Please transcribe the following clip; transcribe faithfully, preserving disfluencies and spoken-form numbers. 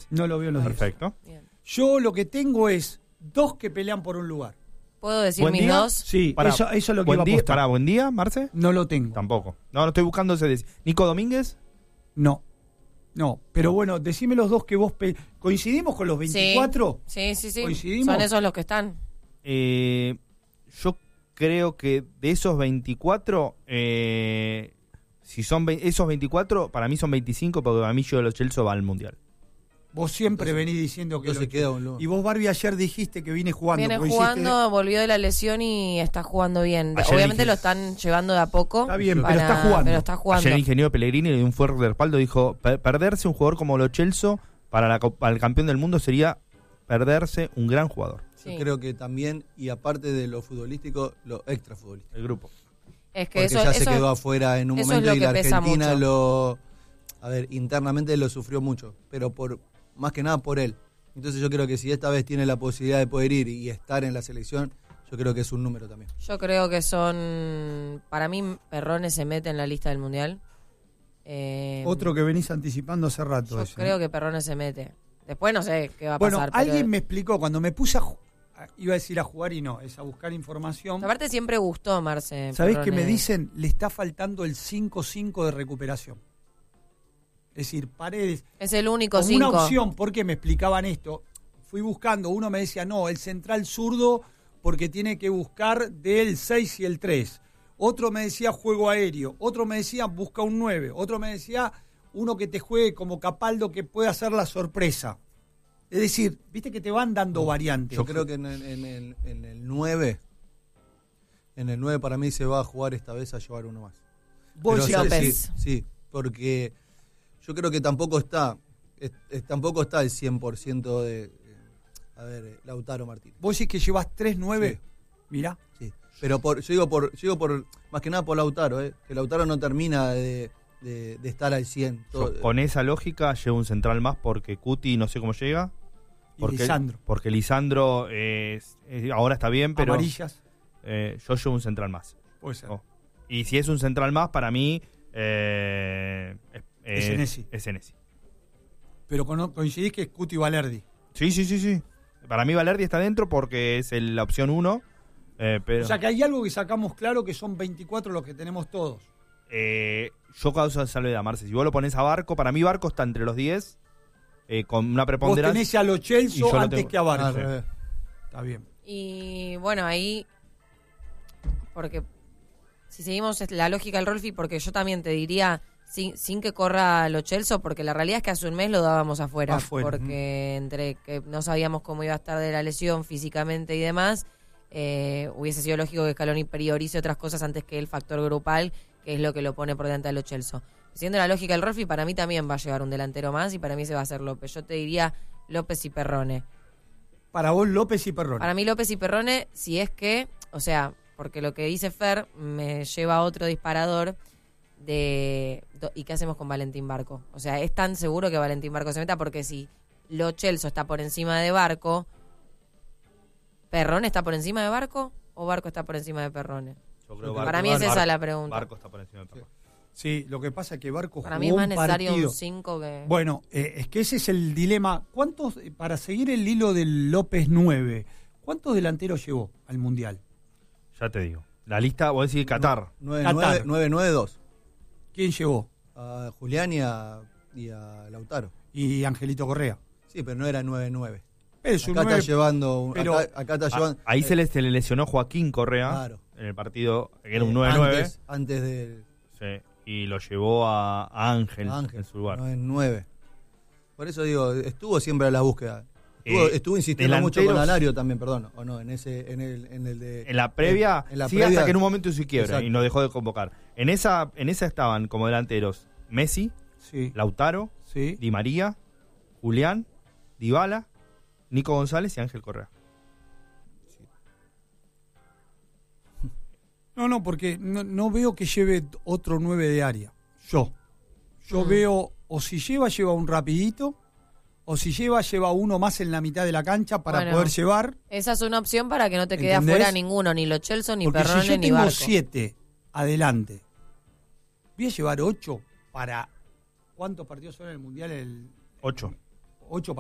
No lo veo en los diez. Perfecto. Bien. Yo lo que tengo es dos que pelean por un lugar. ¿Puedo decir ¿Buen mis día? dos? Sí, Pará, eso, eso es lo que buen iba a día, apostar. pará, ¿buen día, Marce? No lo tengo. Tampoco. No, no estoy buscando ese. diez. ¿Nico Domínguez? No. No, pero bueno, decime los dos que vos... Pe ¿Coincidimos con los veinticuatro? Sí, sí, sí. ¿Coincidimos? Son esos los que están. Eh, yo creo que de esos veinticuatro, eh, si son ve esos veinticuatro, para mí son veinticinco, porque para mí yo de los Chelsea va al Mundial. Vos siempre Entonces- venís diciendo que... entonces lo- queda un lugar. Y vos, Barbie, ayer dijiste que viene jugando. Viene porque jugando, hiciste- volvió de la lesión y está jugando bien. Ayer Obviamente dije- lo están llevando de a poco. Está bien, para- pero está jugando. Pero está jugando. Ayer el ingeniero Pellegrini le dio un fuerte respaldo, dijo, "Per- perderse un jugador como lo Chelsea para, la, co- para el campeón del mundo sería perderse un gran jugador". Sí. Yo creo que también, y aparte de lo futbolístico, lo extra futbolístico. El grupo. Es que Porque eso, ya se eso- quedó afuera en un eso es momento lo y que la pesa Argentina mucho. lo... A ver, internamente lo sufrió mucho, pero por más que nada por él. Entonces yo creo que si esta vez tiene la posibilidad de poder ir y estar en la selección, yo creo que es un número también. Yo creo que son... Para mí, Perrone se mete en la lista del Mundial. Eh, Otro que venís anticipando hace rato. Yo ese, creo ¿no? que Perrone se mete. Después no sé qué va a Bueno, pasar. alguien pero... me explicó, cuando me puse a... ju- a- Iba a decir a jugar y no, es a buscar información. Aparte siempre gustó Marce. ¿Sabés qué Perrone. me dicen? Le está faltando el cinco cinco de recuperación. Es decir, Paredes... Es el único Como cinco. una opción, porque me explicaban esto. Fui buscando, uno me decía, no, el central zurdo porque tiene que buscar del seis y el tres. Otro me decía juego aéreo. Otro me decía busca un nueve. Otro me decía uno que te juegue como Capaldo que pueda hacer la sorpresa. Es decir, viste que te van dando variantes. Yo creo que en el, en el, en el nueve, en el nueve para mí se va a jugar esta vez a llevar uno más. Vos Pero decís sí, López. sí, sí, porque yo creo que tampoco está, es- es- tampoco está el cien por ciento de, eh, a ver, eh, Lautaro Martínez. Vos decís que llevas tres nueve. Sí. Mirá. Sí. Pero por, yo digo por, yo digo por, más que nada por Lautaro, eh, que Lautaro no termina de, de, de estar al cien. Todo- Yo, con esa lógica llevo un central más porque Cuti no sé cómo llega. Y Porque, Lisandro. Porque Lisandro es- es- ahora está bien, pero Amarillas. eh, yo llevo un central más. Puede ser. Oh. Y si es un central más, para mí eh, es, Es Senesi. es Senesi. Pero cono- coincidís que es Cuti Valerdi. Sí, sí, sí, sí. Para mí Valerdi está dentro porque es el- la opción uno. Eh, pero O sea que hay algo que sacamos claro que son veinticuatro los que tenemos todos. eh, yo causa salvedad, Marce. Si vos lo pones a Barco, para mí Barco está entre los diez eh, con una Vos preponderancia. tenés a Lo Y Chelsea yo lo antes tengo. que a Barco. Al revés. Está bien. Y bueno, ahí, porque si seguimos la lógica del Rolfi, porque yo también te diría, sin, sin que corra Lo Chelsea, porque la realidad es que hace un mes lo dábamos afuera, Afuera, porque entre que no sabíamos cómo iba a estar de la lesión físicamente y demás, eh, hubiese sido lógico que Scaloni priorice otras cosas antes que el factor grupal, que es lo que lo pone por delante de Lo Chelsea. Siendo la lógica del Rolfi, para mí también va a llevar un delantero más y para mí se va a hacer López. Yo te diría López y Perrone. Para vos, López y Perrone. Para mí López y Perrone, si es que, o sea, porque lo que dice Fer me lleva a otro disparador de do- ¿y qué hacemos con Valentín Barco? O sea, es tan seguro que Valentín Barco se meta porque si Lo Chelsea está por encima de Barco, ¿Perrone está por encima de Barco o Barco está por encima de Perrone? Yo creo Para Barco- mí es esa Barco- la pregunta. Barco está por encima de Perrone. Sí, lo que pasa es que Barco Para jugó mí es más un necesario partido. un cinco que... Bueno, eh, es que ese es el dilema. ¿Cuántos, eh, para seguir el hilo del López nueve, cuántos delanteros llevó al Mundial? Ya te digo. La lista, voy a decir Qatar. Qatar. nueve nueve dos. ¿Quién llevó? A Julián y a, y a Lautaro. Y Angelito Correa. Sí, pero no era nueve nueve. Pero es un Acá nueve, está llevando. un- pero- acá, acá está Ah, llevando. ahí eh, se le, se le lesionó Joaquín Correa Claro. en el partido, que era un eh, nueve nueve. Antes, antes del Sí, y lo llevó a, a Ángel, Ángel. en su lugar. nueve nueve. Por eso digo, estuvo siempre a la búsqueda. Estuvo, Eh, estuvo insistiendo mucho delanteros- con Alario también, perdón. O no, en ese, en el, en el de. En la previa, en la sí, previa- hasta que en un momento se quiebra Exacto. y nos dejó de convocar. En esa, en esa estaban como delanteros Messi, Sí, Lautaro, sí. Di María, Julián, Dybala, Nico González y Ángel Correa. No, no, porque no, no veo que lleve otro nueve de área. Yo. Yo Mm. veo, o si lleva, lleva un rapidito, o si lleva, lleva uno más en la mitad de la cancha para Bueno. poder llevar. Esa es una opción para que no te quede ¿Entendés? afuera ninguno, ni Lo Chelsea, ni Porque Perrone, si yo ni tengo Barco. siete adelante, voy a llevar ocho para... ¿Cuántos partidos son en el Mundial? El, Ocho. ocho